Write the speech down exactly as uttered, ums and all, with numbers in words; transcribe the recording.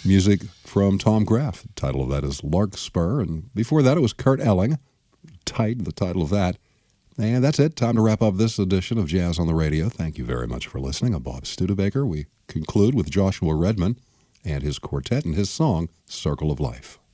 Music from Tom Graff. The title of that is Larkspur. And before that, it was Kurt Elling. Tight, the title of that. And that's it. Time to wrap up this edition of Jazz on the Radio. Thank you very much for listening. I'm Bob Studebaker. We conclude with Joshua Redman and his quartet and his song, Circle of Life.